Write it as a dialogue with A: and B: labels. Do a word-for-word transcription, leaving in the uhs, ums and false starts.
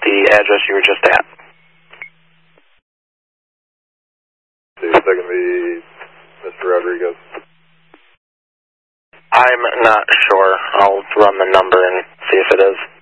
A: the address you were just at.
B: See if that can be Mister Rodriguez.
A: I'm not sure. I'll run the number and see if it is.